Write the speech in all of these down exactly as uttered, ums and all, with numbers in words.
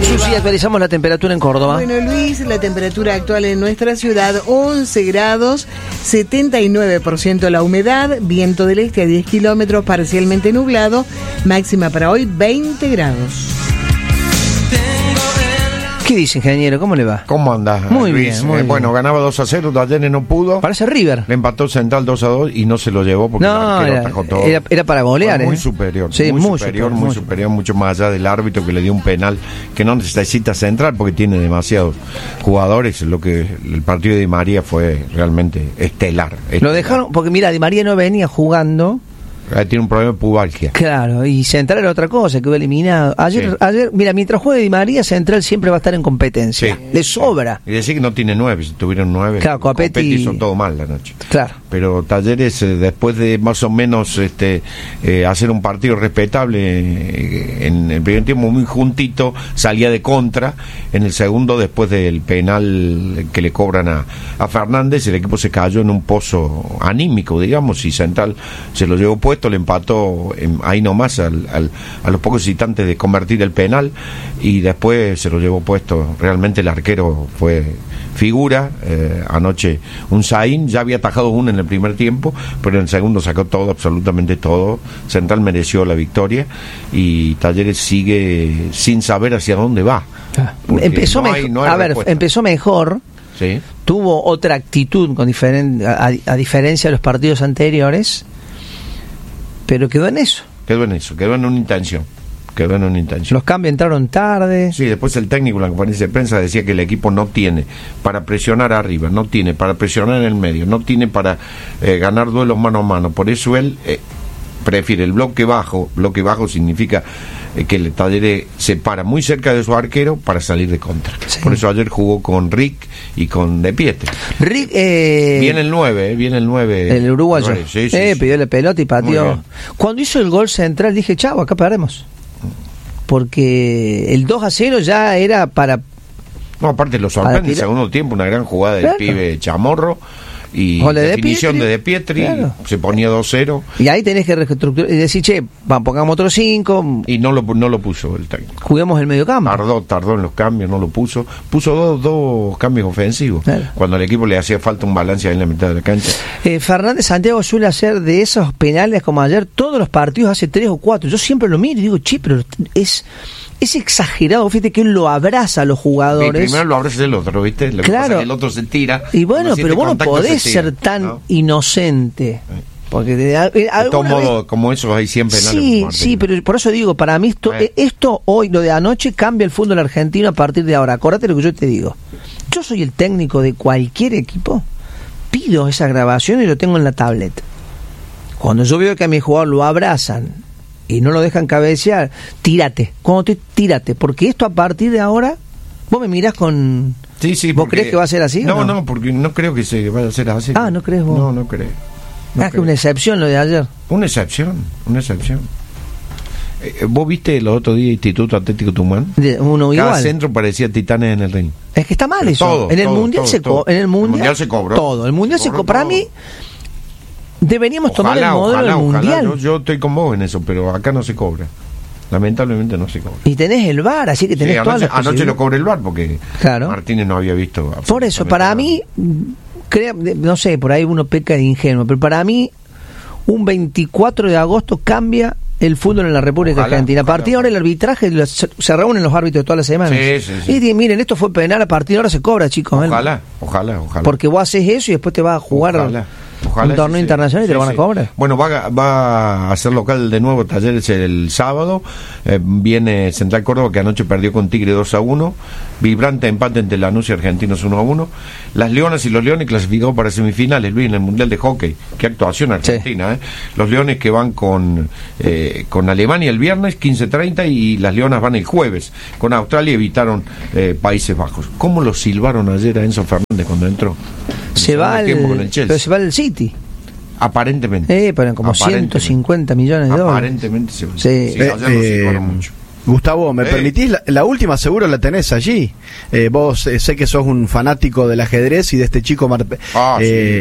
Susi, actualizamos la temperatura en Córdoba. Bueno, Luis, la temperatura actual en nuestra ciudad, once grados, setenta y nueve por ciento la humedad, viento del este a diez kilómetros, parcialmente nublado, máxima para hoy veinte grados. ¿Qué dice, ingeniero? ¿Cómo le va? ¿Cómo anda? Muy Luis? bien, muy eh, bien. Bueno, ganaba dos a cero, Talleres no pudo. Parece River. Le empató Central dos a dos y no se lo llevó porque el No, arquero era, atajó todo. era, era para golear. Fue muy ¿eh? superior, Sí, muy, muy superior, super, muy muy superior, mucho más allá del árbitro que le dio un penal que no necesita Central porque tiene demasiados jugadores. Lo que el partido de Di María fue realmente estelar. estelar. Lo dejaron, porque mira, Di María no venía jugando. Eh, Tiene un problema de pubalgia. Claro, y Central era otra cosa, que fue eliminado. Ayer, Sí. ayer, mira, mientras juegue Di María, Central siempre va a estar en competencia. Sí. Le sobra. Y decir que no tiene nueve, si tuvieron nueve. Claro, Copetti- Copetti hizo todo mal la noche. Claro. Pero Talleres, eh, después de más o menos este eh, hacer un partido respetable, eh, en el primer tiempo muy juntito, salía de contra. En el segundo, después del penal que le cobran a, a Fernández, el equipo se cayó en un pozo anímico, digamos, y Central se lo llevó puesto, le empató en, ahí nomás al, al, a los pocos instantes de convertir el penal, y después se lo llevó puesto. Realmente el arquero fue figura. Eh, anoche un Zain ya había atajado uno en el primer tiempo, pero en el segundo sacó todo, absolutamente todo. Central mereció la victoria y Talleres sigue sin saber hacia dónde va. Porque Empezó, no mejo- hay- no hay a ver, respuesta. empezó mejor. Sí. Tuvo otra actitud con diferen, a, a diferencia de los partidos anteriores, pero quedó en eso. Quedó en eso, quedó en una intención. Quedó en una intención. Los cambios entraron tarde. Sí, después el técnico en la conferencia de prensa decía que el equipo no tiene para presionar arriba, no tiene para presionar en el medio, no tiene para eh, ganar duelos mano a mano. Por eso él eh, prefiere el bloque bajo. Bloque bajo significa eh, que el Talleres se para muy cerca de su arquero para salir de contra. Sí. Por eso ayer jugó con Rick y con De Pietre. Rick, eh, Viene el nueve, eh, viene el nueve. el uruguayo, Sí, sí, eh, sí. pidió la pelota y Muy pateó. bien. Cuando hizo el gol Central dije, chavo, acá perdemos. Porque el dos a cero ya era para... No, aparte lo Para sorprende en el tirar. segundo tiempo, una gran jugada del Claro. pibe Chamorro y Gol de De definición Pietri. de De Pietri, Claro. se ponía dos cero Y ahí tenés que reestructurar y decir, che, va, pongamos otros cinco, y no lo no lo puso el técnico. juguemos el medio campo. Tardó, tardó en los cambios, no lo puso. Puso dos, dos cambios ofensivos. Claro. Cuando al equipo le hacía falta un balance ahí en la mitad de la cancha. Eh, Fernández Santiago suele hacer de esos penales como ayer, todos los partidos hace tres o cuatro. Yo siempre lo miro y digo, che, pero es... Es exagerado, fíjate que él lo abraza a los Y jugadores. primero lo abraza el otro, ¿viste? Lo que Claro. pasa es que el otro se tira. Y bueno, cuando siente pero vos no contacto, podés se tira, ser tan ¿no? inocente. Porque de, de, De todo alguna vez- modo, como esos hay siempre Sí, sí, pero por eso digo, para mí esto, Eh. esto hoy, lo de anoche, cambia el fútbol argentino a partir de ahora. Acordate lo que yo te digo. Yo soy el técnico de cualquier equipo, pido esa grabación y lo tengo en la tablet. Cuando yo veo que a mi jugador lo abrazan y no lo dejan cabecear, tírate. Cuando te tírate, porque esto a partir de ahora, vos me mirás con... Sí, sí, ¿Vos porque- crees que va a ser así o No, no? no, porque no creo que se vaya a ser así. Ah, ¿no crees vos? No, no creo. No Ah, que creo. una excepción lo de ayer. Una excepción, una excepción. Eh, ¿Vos viste el otro día Instituto Atlético Tucumán? De uno Cada igual. centro parecía Titanes en el ring. Es que está mal Pero eso. todo, en el todo, mundial todo, se todo. co- en el mundial, El mundial se cobró. todo. El mundial se Cobró co- para todo. mí deberíamos tomar el modelo ojalá, del ojalá. mundial. Yo, yo estoy con vos en eso, pero acá no se cobra. Lamentablemente no se cobra. Y tenés el V A R, así que tenés Sí, todas anoche, las anoche lo posibilidades. cobró el V A R porque Claro. Martínez no había visto. Por absolutamente eso, para nada. mí, crea- no sé, por ahí uno peca de ingenuo, pero para mí un veinticuatro de agosto cambia el fútbol en la República Ojalá, Argentina. A ojalá. partir de ahora el arbitraje lo- se, se reúnen los árbitros de todas las semanas. Sí, sí, sí. Y di- miren, esto fue penal, a partir de ahora se cobra, chicos. ¿eh? Ojalá, ojalá, ojalá. Porque vos haces eso y después te vas a jugar Ojalá, ojalá, un torneo sí, internacional y te sí, lo van a sí. cobrar. Bueno, va, a- va a ser local de nuevo Talleres el sábado. Eh, viene Central Córdoba, que anoche perdió con Tigre dos a uno. Vibrante empate entre Lanús y Argentinos uno a uno. Las Leonas y los Leones clasificados para semifinales, Luis, en el Mundial de Hockey. Qué actuación argentina, ¿eh? Los Leones que van con, eh, con Alemania el viernes quince treinta y las Leonas van el jueves. Con Australia evitaron eh, Países Bajos. ¿Cómo lo silbaron ayer a Enzo Fernández cuando entró? Se En va, el al, tiempo con el Chelsea. pero se va al City. Aparentemente. Eh, pero como Aparentemente. ciento cincuenta millones de dólares. Aparentemente se Sí. ayer lo Eh, silbaron eh, mucho. Gustavo, ¿me Eh. permitís? La, la última seguro la tenés allí. Eh, vos eh, sé que sos un fanático del ajedrez y de este chico Mar- Ah, eh,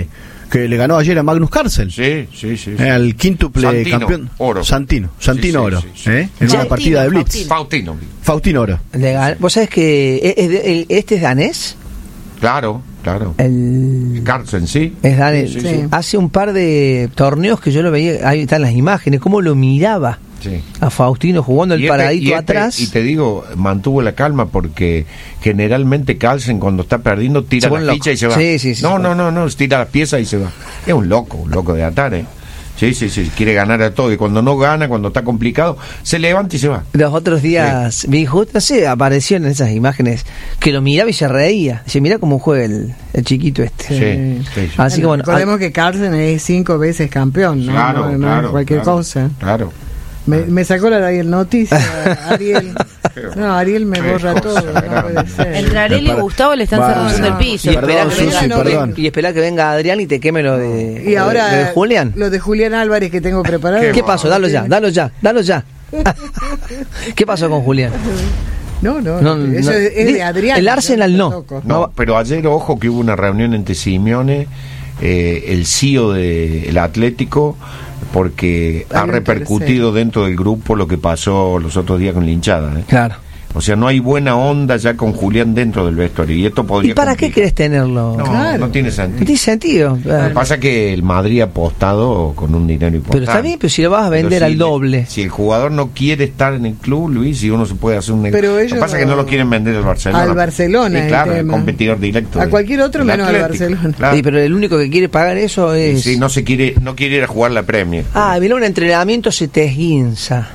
que le ganó ayer a Magnus Carlsen. Sí, sí, sí. sí. Eh, al quíntuple Santino, campeón. Oro. Santino, Santino Sí, sí, Oro. sí, sí. ¿eh? En Ya. una partida de Blitz. Faustino. Faustino Oro. Legal. ¿Vos sabés que es- es de- el- este es danés? Claro, claro. El... Carlsen, sí. Es danés. Sí, sí, sí. Hace un par de torneos que yo lo veía, ahí están las imágenes, cómo lo miraba Sí. a Faustino jugando el Y este- paradito y este- atrás. Y te digo, mantuvo la calma porque generalmente Carlsen cuando está perdiendo tira Se pone la loco. ficha y se va. Sí, sí, sí, no, se no, no, no, tira las piezas y se va. Es un loco, un loco de atar, ¿eh? Sí, sí, sí, quiere ganar a todo y cuando no gana, cuando está complicado, se levanta y se va. Los otros días vi justo, no sé, apareció en esas imágenes que lo miraba y se reía. Dice, mira cómo juega el, el chiquito este. Sí, sí, sí. Así que bueno, recordemos que Carlsen es cinco veces campeón, ¿no? Claro, no, no claro, es cualquier claro, cosa. Claro. Me, me sacó la Ariel noticia, Ariel. No, Ariel me Qué borra cosa todo, no grande. puede ser. Entre Ariel y Para- Gustavo le están Va, cerrando el no, piso. y Perdón, esperá que Susi, venga, no, perdón. y espera que venga Adrián y te queme lo de, Y ahora lo de Julián. lo de Julián Álvarez que tengo preparado. Qué ¿Qué pasó? Dalo ya, dalo ya, dalo ya. ¿Qué pasó con Julián? No, no, No, eso no. es, es de Adrián. El Arsenal no. Loco. No, No. pero ayer, ojo, que hubo una reunión entre Simeone, eh, el C E O del Atlético, porque Hay ha un repercutido dentro del grupo lo que pasó los otros días con la hinchada. ¿eh? Claro. O sea, no hay buena onda ya con Julián dentro del vestuario. ¿Y esto podría ¿Y para qué complicar. querés tenerlo? No, Claro. no tiene No sentido. tiene sentido. Lo que pasa es que el Madrid ha apostado con un dinero importante. Pero está bien, pero si lo vas a Pero vender si al le- doble. Si el jugador no quiere estar en el club, Luis, y uno se puede hacer un negocio. Pero Lo ellos que pasa es que no- no lo quieren vender al Barcelona. Al Barcelona, Sí, el claro, el tema. competidor directo. A de- cualquier otro del menos al Atlético. Barcelona. Claro. Sí, pero el único que quiere pagar eso es... Sí, no se quiere, no quiere ir a jugar la Premier. Ah, mira, un entrenamiento se te esguinza.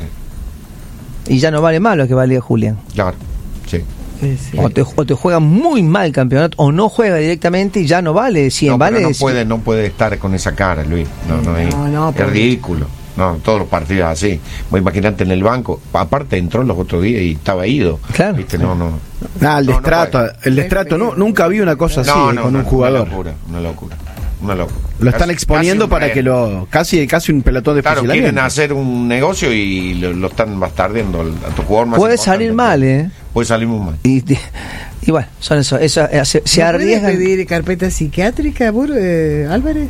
Y ya no vale más lo que valía Julián. Claro, sí. Sí, sí. O te, o te juega muy mal el campeonato, o no juega directamente y ya no vale cien, No, pero vale no cien. puede, no puede estar con esa cara, Luis. No, no, es, No, no, es porque- ridículo. No, todos los partidos así. Vos imaginate en el banco. Aparte entró los otros días y estaba ido. Claro. ¿Viste? No, no. Ah, el No, no destrato, puede. el destrato, no, nunca vi una cosa así No, eh, no, con no, un jugador. Una locura, una locura. Una locura. Lo están Casi- exponiendo casi un para rehén. que lo casi casi un pelotón de Claro, quieren fusilamiento. hacer un negocio y lo, lo están bastardeando al- a tu jugador más Puede importante. salir mal, ¿eh? Puede salir muy mal. Y, y bueno, son eso, eso eh, se, se ¿No puede arriesgan. pedir carpeta psiquiátrica, Bur- eh, Álvarez?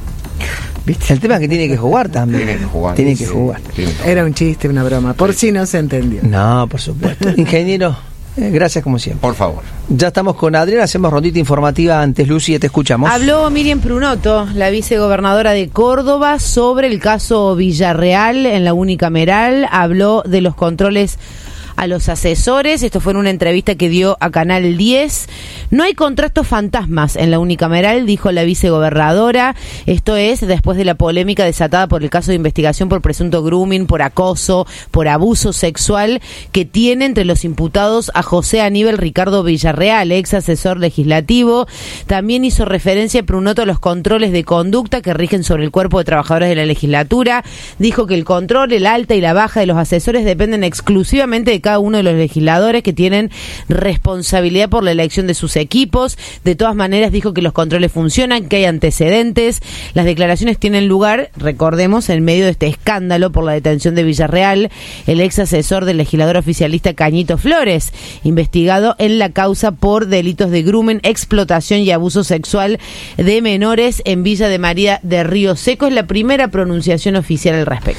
¿Viste? El tema es que tiene que jugar también. Tiene que jugar. Tiene Sí, que jugar. tiene que jugar. Era un chiste, una broma. Por si no se entendió. No, por supuesto. Ingeniero, eh, gracias como siempre. Por favor. Ya estamos con Adrián, hacemos rondita informativa antes, Lucy, te escuchamos. Habló Miriam Prunoto, la vicegobernadora de Córdoba, sobre el caso Villarreal en la unicameral. Habló de los controles a los asesores. Esto fue en una entrevista que dio a Canal diez. No hay contratos fantasmas en la unicameral, dijo la vicegobernadora. Esto es después de la polémica desatada por el caso de investigación por presunto grooming, por acoso, por abuso sexual que tiene entre los imputados a José Aníbal Ricardo Villarreal, ex asesor legislativo. También hizo referencia Prunoto a los controles de conducta que rigen sobre el cuerpo de trabajadores de la legislatura. Dijo que el control, el alta y la baja de los asesores dependen exclusivamente de cada uno de los legisladores que tienen responsabilidad por la elección de sus equipos. De todas maneras, dijo que los controles funcionan, que hay antecedentes. Las declaraciones tienen lugar, recordemos, en medio de este escándalo por la detención de Villarreal, el ex asesor del legislador oficialista Cañito Flores, investigado en la causa por delitos de grooming, explotación y abuso sexual de menores en Villa de María de Río Seco. Es la primera pronunciación oficial al respecto.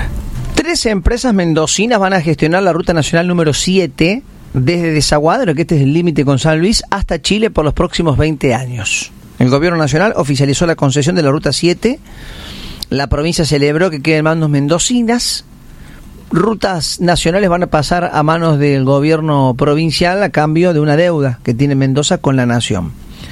Tres empresas mendocinas van a gestionar la ruta nacional número siete desde Desaguadero, que este es el límite con San Luis, hasta Chile por los próximos veinte años. El gobierno nacional oficializó la concesión de la ruta siete. La provincia celebró que queden manos mendocinas. Rutas nacionales van a pasar a manos del gobierno provincial a cambio de una deuda que tiene Mendoza con la nación.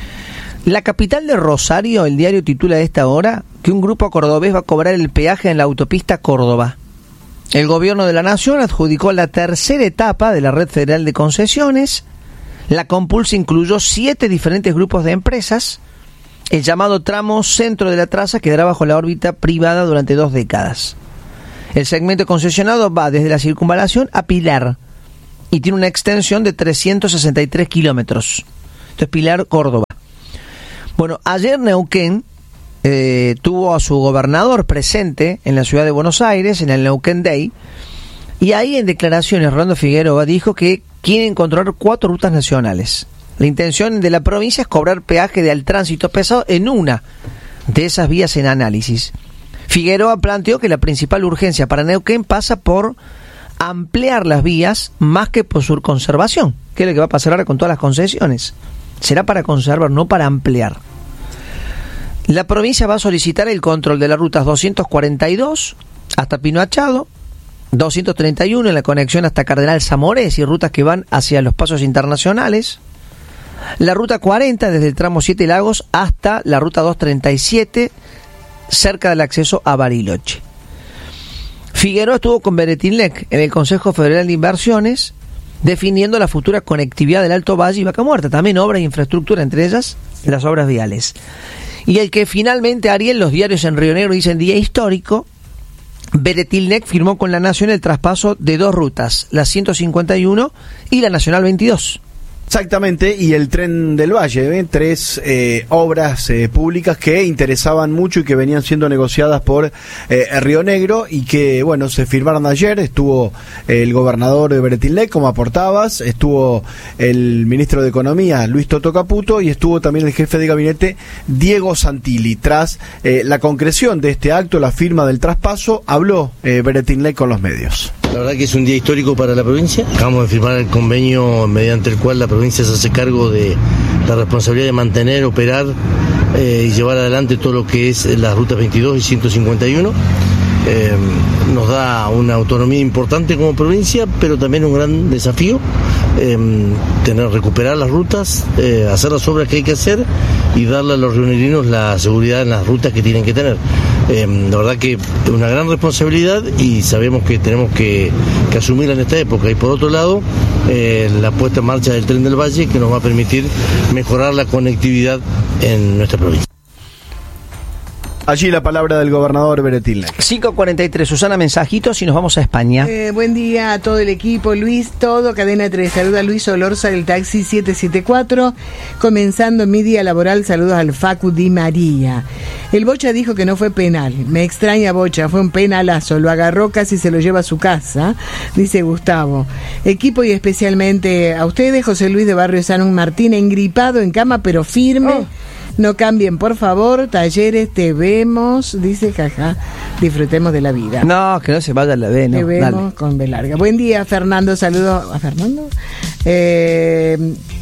La capital de Rosario, el diario titula a esta hora que un grupo cordobés va a cobrar el peaje en la autopista Córdoba. El gobierno de la nación adjudicó la tercera etapa de la red federal de concesiones. La compulsa incluyó siete diferentes grupos de empresas. El llamado tramo centro de la traza quedará bajo la órbita privada durante dos décadas. El segmento concesionado va desde la circunvalación a Pilar y tiene una extensión de trescientos sesenta y tres kilómetros. Esto es Pilar, Córdoba. Bueno, ayer Neuquén Eh, tuvo a su gobernador presente en la ciudad de Buenos Aires, en el Neuquén Day, y ahí en declaraciones Rolando Figueroa dijo que quieren controlar cuatro rutas nacionales. La intención de la provincia es cobrar peaje de al tránsito pesado en una de esas vías en análisis. Figueroa planteó que la principal urgencia para Neuquén pasa por ampliar las vías más que por su conservación, que es lo que va a pasar ahora con todas las concesiones. Será para conservar, no para ampliar. La provincia va a solicitar el control de las rutas doscientos cuarenta y dos hasta Pino Achado, doscientos treinta y uno en la conexión hasta Cardenal Zamorés y rutas que van hacia los pasos internacionales, la ruta cuarenta desde el tramo Siete Lagos hasta la ruta doscientos treinta y siete cerca del acceso a Bariloche. Figueroa estuvo con Beretilnec en el Consejo Federal de Inversiones definiendo la futura conectividad del Alto Valle y Vaca Muerta, también obras de infraestructura, entre ellas las obras viales. Y el que finalmente, Ariel, los diarios en Río Negro dicen día histórico, Beretilnec firmó con la Nación el traspaso de dos rutas, la ciento cincuenta y uno y la Nacional veintidós. Exactamente, y el Tren del Valle, ¿eh? tres eh, obras eh, públicas que interesaban mucho y que venían siendo negociadas por eh, Río Negro y que, bueno, se firmaron ayer. Estuvo el gobernador de Beretilnec, como aportabas, estuvo el ministro de Economía, Luis Toto Caputo, y estuvo también el jefe de gabinete, Diego Santilli. Tras eh, la concreción de este acto, la firma del traspaso, habló eh, Beretilnec con los medios. La verdad que es un día histórico para la provincia. Acabamos de firmar el convenio mediante el cual la provincia se hace cargo de la responsabilidad de mantener, operar eh, y llevar adelante todo lo que es las rutas veintidós y ciento cincuenta y uno. Eh, nos da una autonomía importante como provincia, pero también un gran desafío, eh, tener recuperar las rutas, eh, hacer las obras que hay que hacer y darle a los rionegrinos la seguridad en las rutas que tienen que tener. Eh, la verdad que es una gran responsabilidad y sabemos que tenemos que, que asumirla en esta época. Y por otro lado, eh, la puesta en marcha del Tren del Valle, que nos va a permitir mejorar la conectividad en nuestra provincia. Allí la palabra del gobernador Beretilnec. cinco cuarenta y tres, Susana, mensajitos y nos vamos a España. Eh, buen día a todo el equipo, Luis, todo, Cadena tres, saluda Luis Olorza del taxi siete siete cuatro, comenzando mi día laboral, saludos al Facu Di María. El Bocha dijo que no fue penal, me extraña Bocha, fue un penalazo, lo agarró, casi se lo lleva a su casa, dice Gustavo. Equipo y especialmente a ustedes, José Luis de Barrio San Martín, engripado en cama pero firme. Oh. No cambien, por favor, Talleres, te vemos, dice jaja, disfrutemos de la vida. No, que no se vaya la B, no. Te vemos Dale. Con B larga. Buen día, Fernando, saludos a Fernando. Eh,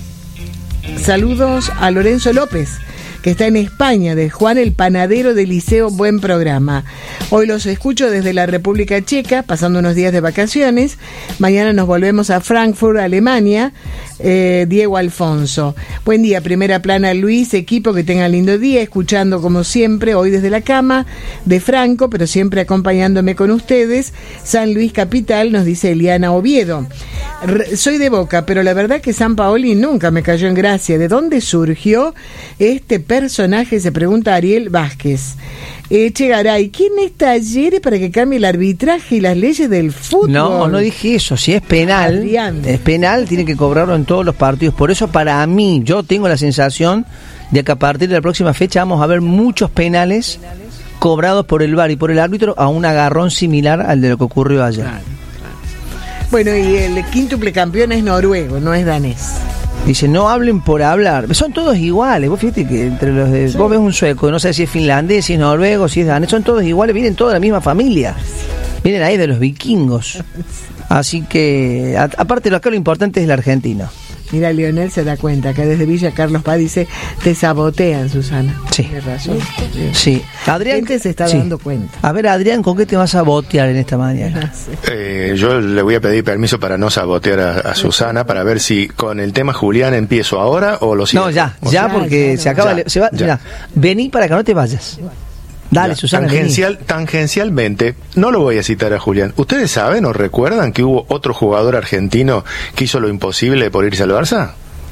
saludos a Lorenzo López, que está en España, de Juan el Panadero del Liceo. Buen programa. Hoy los escucho desde la República Checa, pasando unos días de vacaciones. Mañana nos volvemos a Frankfurt, Alemania. Eh, Diego Alfonso. Buen día, primera plana Luis, equipo, que tengan lindo día, escuchando como siempre, hoy desde la cama de Franco, pero siempre acompañándome con ustedes. San Luis Capital, nos dice Eliana Oviedo. R- soy de Boca, pero la verdad que San Paoli nunca me cayó en gracia. ¿De dónde surgió este personaje? Se pregunta Ariel Vázquez. Eh, Che Garay, ¿quién es Talleres para que cambie el arbitraje y las leyes del fútbol? No, no dije eso. Si es penal, Adrián. es penal, tiene que cobrarlo en todos los partidos. Por eso, para mí, yo tengo la sensación de que a partir de la próxima fecha vamos a ver muchos penales cobrados por el V A R y por el árbitro a un agarrón similar al de lo que ocurrió ayer. Claro, claro. Bueno, y el quíntuple campeón es noruego, no es danés. Dice, no hablen por hablar. Son todos iguales. Vos fíjate que entre los de... Sí. Vos ves un sueco, no sé si es finlandés, si es noruego, si es danés. Son todos iguales, vienen todos de la misma familia. Vienen ahí de los vikingos. Así que, a, aparte de lo acá, lo importante es el argentino. Mira, Leonel se da cuenta que desde Villa Carlos Paz dice, te sabotean, Susana. Sí. Tienes razón. Sí. Adrián, gente se está sí. dando cuenta. A ver, Adrián, ¿con qué te vas a botear en esta mañana? Eh, yo le voy a pedir permiso para no sabotear a, a Susana, para ver si con el tema Julián empiezo ahora o lo sigo. No, ya, ya, porque ya, se acaba. Ya, se va, ya. Mira, vení para que no te vayas. Dale, ya, Susana. Tangencial, tangencialmente, no lo voy a citar a Julián. ¿Ustedes saben o recuerdan que hubo otro jugador argentino que hizo lo imposible por irse al Barça?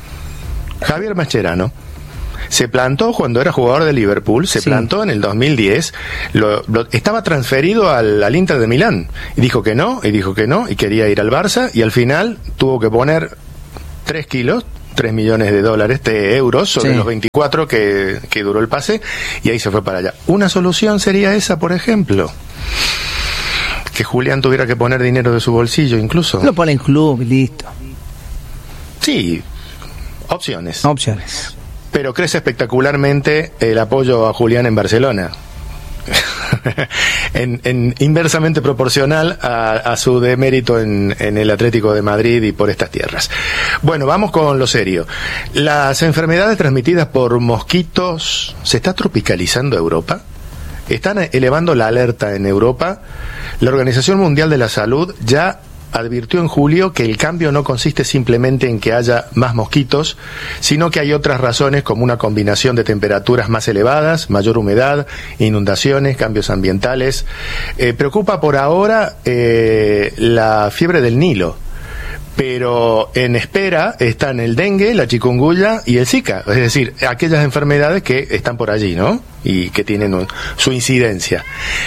Javier Mascherano. Se plantó cuando era jugador de Liverpool, se sí. plantó en el dos mil diez, lo, lo, estaba transferido al, al Inter de Milán, y dijo que no, y dijo que no, y quería ir al Barça, y al final tuvo que poner tres kilos, tres millones de dólares, de euros, sobre sí. los veinticuatro que, que duró el pase, y ahí se fue para allá. Una solución sería esa, por ejemplo, que Julián tuviera que poner dinero de su bolsillo incluso. Lo pone en club y listo. Sí, opciones. Opciones. Pero pero crece espectacularmente el apoyo a Julián en Barcelona. en, en inversamente proporcional a, a su demérito en, en el Atlético de Madrid y por estas tierras. Bueno, vamos con lo serio. Las enfermedades transmitidas por mosquitos, ¿se está tropicalizando Europa? ¿Están elevando la alerta en Europa? La Organización Mundial de la Salud ya advirtió en julio que el cambio no consiste simplemente en que haya más mosquitos, sino que hay otras razones como una combinación de temperaturas más elevadas, mayor humedad, inundaciones, cambios ambientales. Eh, preocupa por ahora eh, la fiebre del Nilo, pero en espera están el dengue, la chikungunya y el Zika, es decir, aquellas enfermedades que están por allí, ¿no? Y que tienen un, su incidencia.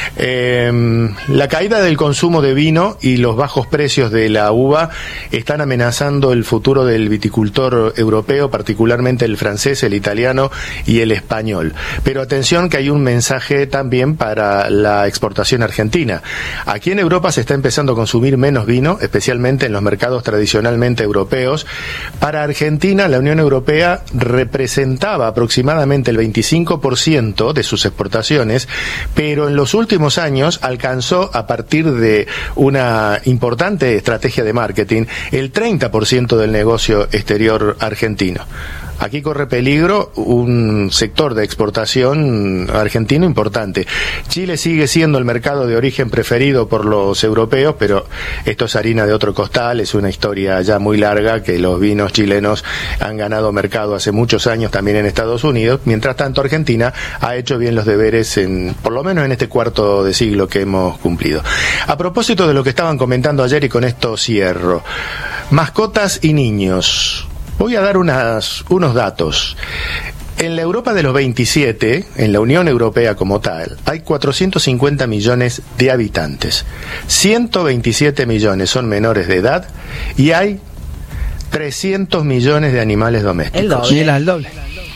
Eh, la caída del consumo de vino y los bajos precios de la uva están amenazando el futuro del viticultor europeo, particularmente el francés, el italiano y el español. Pero atención, que hay un mensaje también para la exportación argentina. Aquí en Europa se está empezando a consumir menos vino, especialmente en los mercados tradicionalmente europeos. Para Argentina, la Unión Europea representaba aproximadamente el veinticinco por ciento de sus exportaciones, pero en los últimos años alcanzó, a partir de una importante estrategia de marketing, el treinta por ciento del negocio exterior argentino. Aquí corre peligro un sector de exportación argentino importante. Chile sigue siendo el mercado de origen preferido por los europeos, pero esto es harina de otro costal, es una historia ya muy larga que los vinos chilenos han ganado mercado hace muchos años también en Estados Unidos. Mientras tanto, Argentina ha hecho bien los deberes, en, por lo menos en este cuarto de siglo que hemos cumplido. A propósito de lo que estaban comentando ayer, y con esto cierro, mascotas y niños. Voy a dar unas, unos datos. En la Europa de los veintisiete, en la Unión Europea como tal, hay cuatrocientos cincuenta millones de habitantes. ciento veintisiete millones son menores de edad y hay trescientos millones de animales domésticos. El doble. Sí, el doble.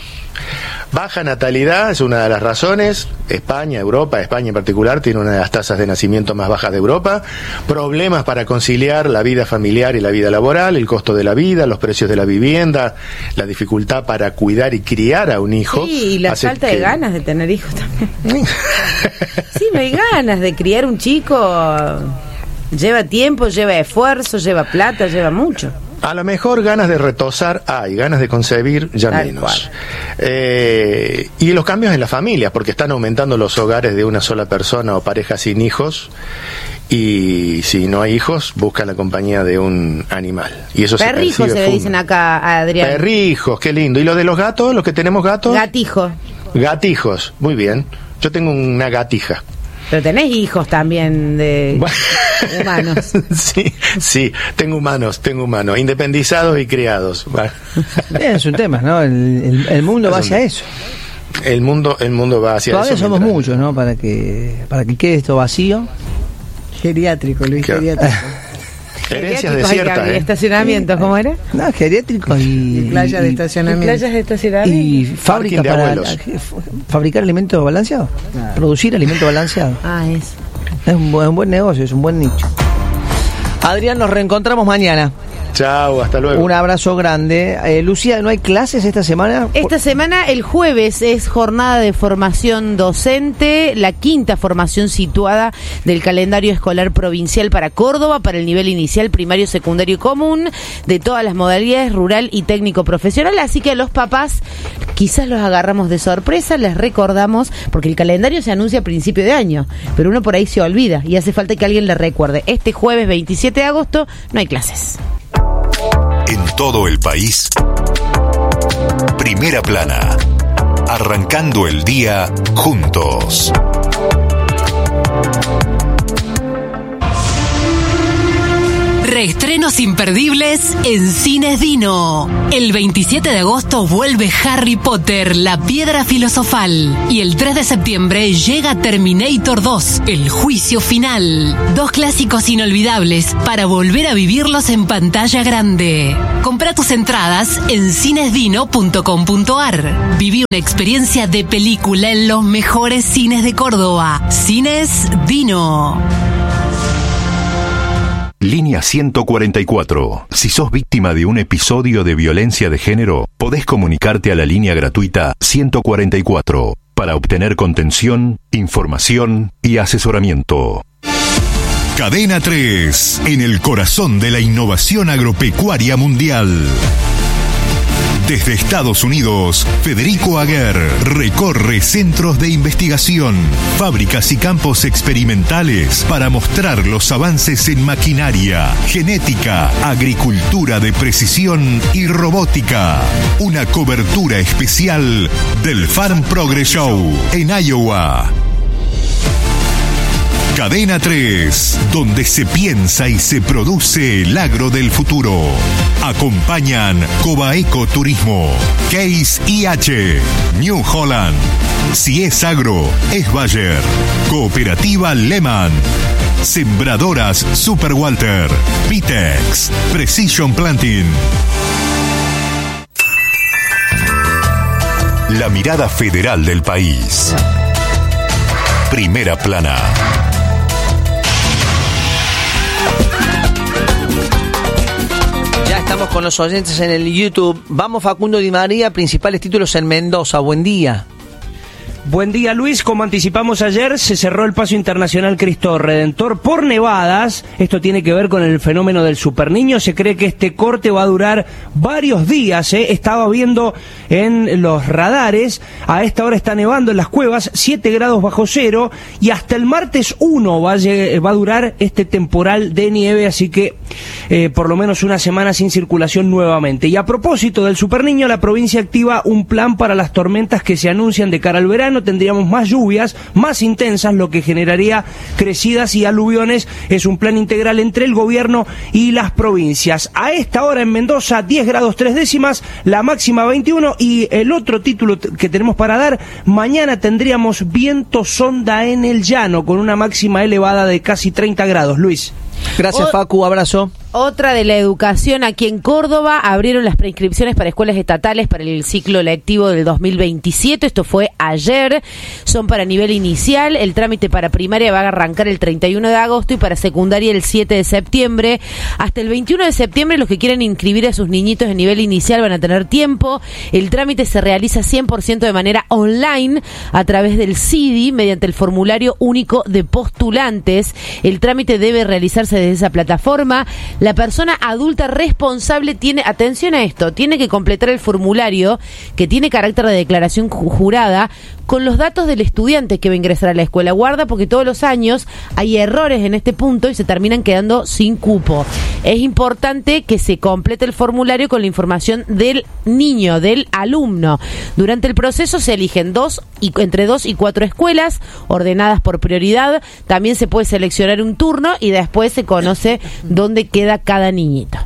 Baja natalidad es una de las razones. España, Europa, España en particular, tiene una de las tasas de nacimiento más bajas de Europa. Problemas para conciliar la vida familiar y la vida laboral, el costo de la vida, los precios de la vivienda, la dificultad para cuidar y criar a un hijo. Sí, y la falta que... de ganas de tener hijos también. Sí, no hay ganas de criar un chico. Lleva tiempo, lleva esfuerzo, lleva plata, lleva mucho. A lo mejor ganas de retosar hay, ganas de concebir ya Tal menos. Eh, y los cambios en la familia, porque están aumentando los hogares de una sola persona o pareja sin hijos, y si no hay hijos, buscan la compañía de un animal. Y eso Perrijos se, se le dicen acá a Adrián. Perrijos, qué lindo. ¿Y lo de los gatos, los que tenemos gatos? Gatijos. Gatijos, muy bien. Yo tengo una gatija. Pero tenés hijos también de humanos. Sí, sí, tengo humanos, tengo humanos, independizados y criados. Es un tema, ¿no? El, el, el mundo va hacia eso. El mundo, el mundo va hacia Todavía eso. Todavía somos mientras... muchos, ¿no? Para que, para que quede esto vacío. Geriátrico, Luis, claro. Geriátrico. Herencias desiertas, ¿eh? Estacionamientos, ¿cómo era? No, geriátricos y, y playas de estacionamiento. Y playas de estacionamiento. Y fábricas para la, fabricar alimentos balanceados. Claro. Producir alimentos balanceados. Ah, es. Es un, buen, un buen negocio, es un buen nicho. Adrián, nos reencontramos mañana. Chao, hasta luego. Un abrazo grande. Eh, Lucía, ¿no hay clases esta semana? Esta semana, el jueves, es jornada de formación docente, la quinta formación situada del calendario escolar provincial para Córdoba, para el nivel inicial, primario, secundario y común, de todas las modalidades, rural y técnico profesional. Así que a los papás quizás los agarramos de sorpresa, les recordamos, porque el calendario se anuncia a principio de año, pero uno por ahí se olvida y hace falta que alguien le recuerde. Este jueves veintisiete de agosto no hay clases. En todo el país, Primera Plana, arrancando el día juntos. Reestrenos imperdibles en Cines Dino. El veintisiete de agosto vuelve Harry Potter, la piedra filosofal. Y el tres de septiembre llega Terminator dos, el juicio final. Dos clásicos inolvidables para volver a vivirlos en pantalla grande. Compra tus entradas en cines dino punto com punto ar. Viví una experiencia de película en los mejores cines de Córdoba. Cines Dino. Línea ciento cuarenta y cuatro. Si sos víctima de un episodio de violencia de género, podés comunicarte a la línea gratuita ciento cuarenta y cuatro para obtener contención, información y asesoramiento. Cadena tres, en el corazón de la innovación agropecuaria mundial. Desde Estados Unidos, Federico Aguer recorre centros de investigación, fábricas y campos experimentales para mostrar los avances en maquinaria, genética, agricultura de precisión y robótica. Una cobertura especial del Farm Progress Show en Iowa. Cadena tres, donde se piensa y se produce el agro del futuro. Acompañan Cobaeco Turismo, Case I H, New Holland. Si es agro, es Bayer. Cooperativa Lehman. Sembradoras Super Walter. Pitex. Precision Planting. La mirada federal del país. Primera plana. Estamos con los oyentes en el YouTube. Vamos, Facundo Di María, principales títulos en Mendoza. Buen día. Buen día, Luis. Como anticipamos ayer, se cerró el paso internacional Cristo Redentor por nevadas. Esto tiene que ver con el fenómeno del superniño. Se cree que este corte va a durar varios días. ¿eh? Estaba viendo en los radares, a esta hora está nevando en las cuevas, siete grados bajo cero, y hasta el martes uno va a, va a durar este temporal de nieve, así que eh, por lo menos una semana sin circulación nuevamente. Y a propósito del superniño, la provincia activa un plan para las tormentas que se anuncian de cara al verano. Tendríamos más lluvias, más intensas, lo que generaría crecidas y aluviones. Es un plan integral entre el gobierno y las provincias. A esta hora en Mendoza, diez grados tres décimas, la máxima veintiuno, y el otro título que tenemos para dar, mañana tendríamos viento sonda en el llano, con una máxima elevada de casi treinta grados. Luis. Gracias, Facu, abrazo. Otra de la educación, aquí en Córdoba abrieron las preinscripciones para escuelas estatales para el ciclo lectivo del dos mil veintisiete, esto fue ayer, son para nivel inicial, el trámite para primaria va a arrancar el treinta y uno de agosto y para secundaria el siete de septiembre. Hasta el veintiuno de septiembre los que quieren inscribir a sus niñitos en nivel inicial van a tener tiempo. El trámite se realiza cien por ciento de manera online a través del C I D I mediante el formulario único de postulantes. El trámite debe realizarse desde esa plataforma. La persona adulta responsable tiene, atención a esto, tiene que completar el formulario que tiene carácter de declaración jurada con los datos del estudiante que va a ingresar a la escuela. Guarda, porque todos los años hay errores en este punto y se terminan quedando sin cupo. Es importante que se complete el formulario con la información del niño, del alumno. Durante el proceso se eligen dos y entre dos y cuatro escuelas ordenadas por prioridad. También se puede seleccionar un turno y después se conoce dónde queda cada niñito.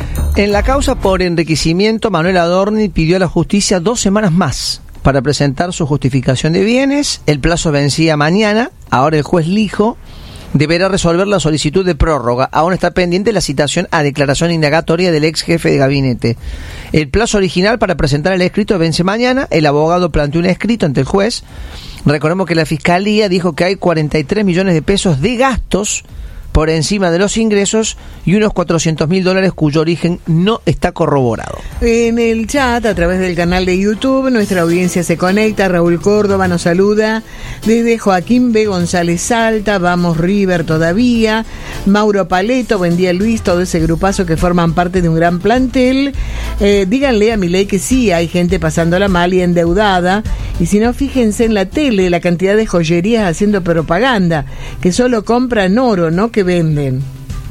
En la causa por enriquecimiento, Manuel Adorni pidió a la justicia dos semanas más para presentar su justificación de bienes. El plazo vencía mañana. Ahora el juez Lijo deberá resolver la solicitud de prórroga. Aún está pendiente la citación a declaración indagatoria del ex jefe de gabinete. El plazo original para presentar el escrito vence mañana. El abogado planteó un escrito ante el juez. Recordemos que la Fiscalía dijo que hay cuarenta y tres millones de pesos de gastos por encima de los ingresos y unos cuatrocientos mil dólares cuyo origen no está corroborado. En el chat, a través del canal de YouTube, nuestra audiencia se conecta. Raúl Córdoba nos saluda desde Joaquín B. González Salta. Vamos River todavía. Mauro Paleto, buen día Luis, todo ese grupazo que forman parte de un gran plantel. Eh, díganle a Milei que sí, hay gente pasándola mal y endeudada. Y si no, fíjense en la tele la cantidad de joyerías haciendo propaganda, que solo compran oro, no que venden.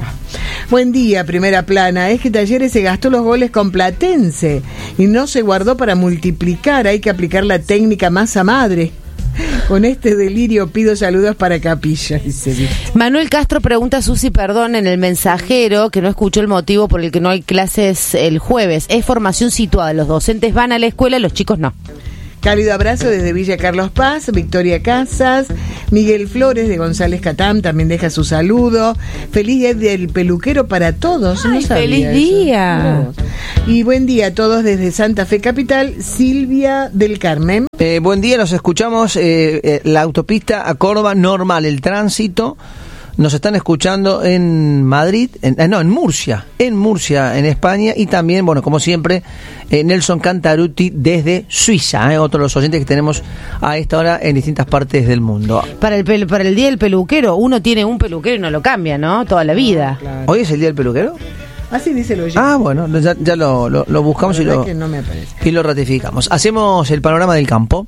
Buen día, primera plana. Es que Talleres se gastó los goles con Platense y no se guardó para multiplicar. Hay que aplicar la técnica masa madre. Con este delirio pido saludos para Capilla. Dice. Manuel Castro pregunta a Susi Perdón en el Mensajero que no escuchó el motivo por el que no hay clases el jueves. Es formación situada. Los docentes van a la escuela, los chicos no. Cálido abrazo desde Villa Carlos Paz, Victoria Casas, Miguel Flores de González Catán también deja su saludo. Feliz día del peluquero para todos. Ay, no sabía feliz eso. día. No. Y buen día a todos desde Santa Fe Capital, Silvia del Carmen. Eh, buen día, nos escuchamos. Eh, eh, la autopista a Córdoba normal, el tránsito Nos están escuchando en Madrid, en, eh, no, en Murcia, en Murcia, en España, y también, bueno, como siempre, eh, Nelson Cantarutti desde Suiza, eh, otro de los oyentes que tenemos a esta hora en distintas partes del mundo. Para el pel- para el día del peluquero, uno tiene un peluquero y no lo cambia, ¿no? Toda la vida. No, claro. ¿Hoy es el día del peluquero? Así dice el oyente. Ah, bueno, ya, ya lo, lo, lo buscamos y lo, que no me aparece. y lo ratificamos. Hacemos el panorama del campo.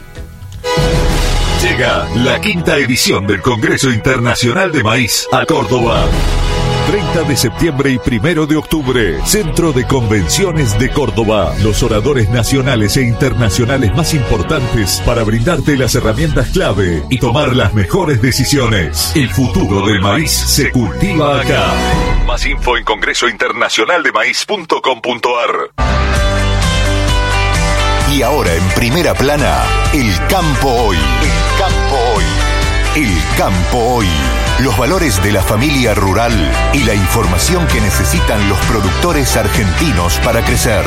Llega la quinta edición del Congreso Internacional de Maíz a Córdoba. treinta de septiembre y primero de octubre, Centro de Convenciones de Córdoba. Los oradores nacionales e internacionales más importantes para brindarte las herramientas clave y tomar las mejores decisiones. El futuro del maíz se cultiva acá. Más info en congreso internacional de maíz punto com punto ar. Y ahora en primera plana, el campo hoy. El campo hoy. El campo hoy. Los valores de la familia rural y la información que necesitan los productores argentinos para crecer.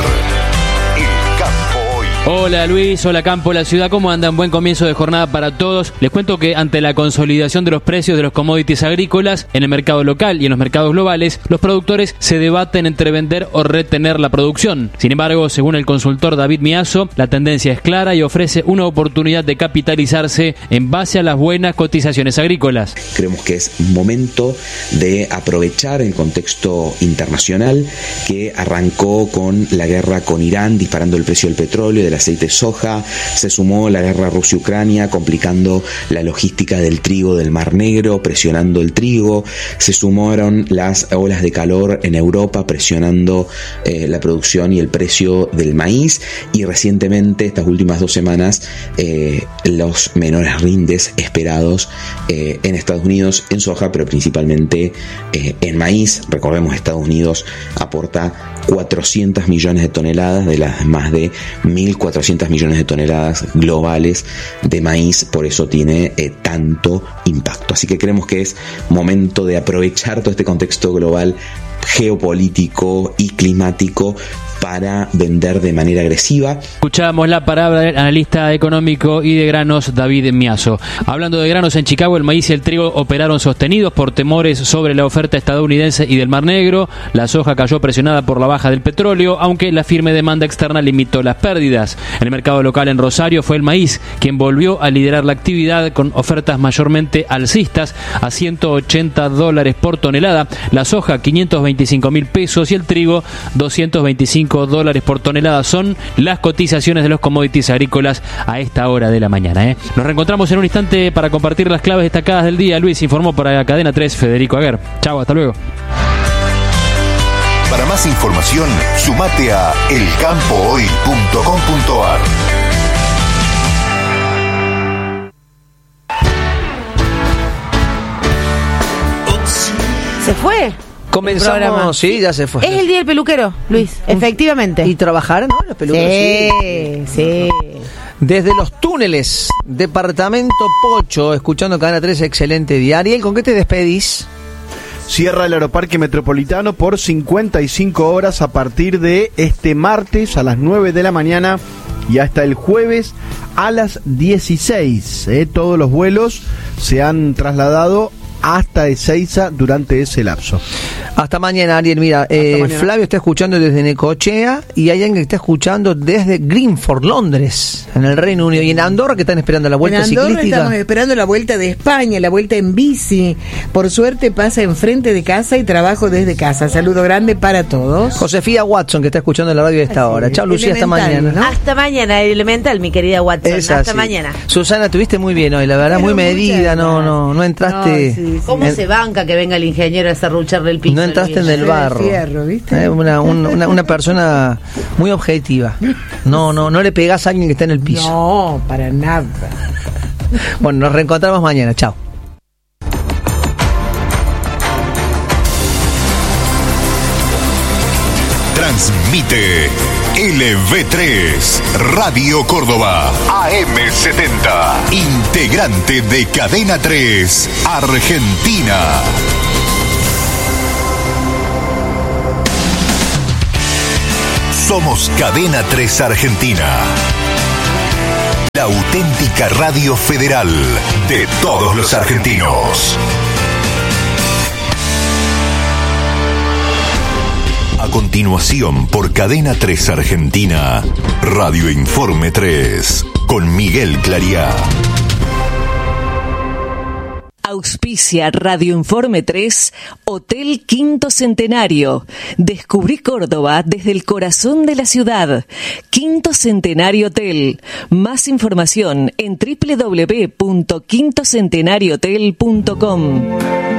El campo hoy. Hola Luis, hola Campo, la ciudad, ¿cómo andan? Buen comienzo de jornada para todos. Les cuento que ante la consolidación de los precios de los commodities agrícolas en el mercado local y en los mercados globales, los productores se debaten entre vender o retener la producción. Sin embargo, según el consultor David Miazo, la tendencia es clara y ofrece una oportunidad de capitalizarse en base a las buenas cotizaciones agrícolas. Creemos que es momento de aprovechar el contexto internacional que arrancó con la guerra con Irán, disparando el precio del petróleo, del aceite de soja. Se sumó la guerra Rusia-Ucrania, complicando la logística del trigo del Mar Negro, presionando el trigo. Se sumaron las olas de calor en Europa, presionando eh, la producción y el precio del maíz. Y recientemente, estas últimas dos semanas, eh, los menores rindes esperados eh, en Estados Unidos en soja, pero principalmente eh, en maíz. Recordemos, Estados Unidos aporta cuatrocientos millones de toneladas de las más de mil cuatrocientos millones de toneladas globales de maíz, por eso tiene eh, tanto impacto. Así que creemos que es momento de aprovechar todo este contexto global, geopolítico y climático para vender de manera agresiva. Escuchamos la palabra del analista económico y de granos David Miazo. Hablando de granos, en Chicago el maíz y el trigo operaron sostenidos por temores sobre la oferta estadounidense y del Mar Negro. La soja cayó presionada por la baja del petróleo, aunque la firme demanda externa limitó las pérdidas. En el mercado local en Rosario fue el maíz quien volvió a liderar la actividad con ofertas mayormente alcistas a ciento ochenta dólares por tonelada, la soja quinientos veinticinco mil pesos y el trigo doscientos veinticinco dólares por tonelada. Son las cotizaciones de los commodities agrícolas a esta hora de la mañana, ¿eh? Nos reencontramos en un instante para compartir las claves destacadas del día. Luis informó para Cadena tres, Federico Aguer. Chau, hasta luego. Para más información, sumate a el campo hoy punto com punto ar. ¿Se fue? Comenzamos, sí, ya se fue. Es el día del peluquero, Luis, efectivamente. ¿Y trabajaron, no? Los peluqueros, sí, sí. Desde los túneles, departamento Pocho, escuchando Cadena tres, excelente día. Ariel, ¿con qué te despedís? Cierra el Aeroparque Metropolitano por cincuenta y cinco horas a partir de este martes a las nueve de la mañana y hasta el jueves a las dieciséis. ¿eh? Todos los vuelos se han trasladado hasta Ezeiza durante ese lapso. Hasta mañana, Ariel. Mira, eh, mañana. Flavio está escuchando desde Necochea y hay alguien que está escuchando desde Greenford, Londres, en el Reino Unido. Y en Andorra, que están esperando la vuelta en Andorra ciclística. Estamos esperando la vuelta de España, la vuelta en bici. Por suerte pasa enfrente de casa y trabajo desde casa. Saludo grande para todos. Josefía Watson, que está escuchando la radio a esta hora. Chao, Lucía, hasta mañana. ¿no? Hasta mañana, Elemental, mi querida Watson. Esa, hasta sí. mañana. Susana, estuviste muy bien hoy, la verdad, Pero muy medida. No, no, no entraste. No, sí. ¿Cómo en... se banca que venga el ingeniero a serrucharle el piso? No entraste en el barro. Fierro, ¿viste? Eh, una, un, una, una persona muy objetiva. No, no, no le pegás a alguien que está en el piso. No, para nada. Bueno, nos reencontramos mañana. Chao. Transmite L V tres, Radio Córdoba, A M setenta, integrante de Cadena tres, Argentina. Somos Cadena tres Argentina, la auténtica radio federal de todos los argentinos. continuación por Cadena tres Argentina, Radio Informe tres, con Miguel Clariá. Auspicia Radio Informe tres, Hotel Quinto Centenario. Descubrí Córdoba desde el corazón de la ciudad. Quinto Centenario Hotel. Más información en doble u doble u doble u punto quinto centenario hotel punto com.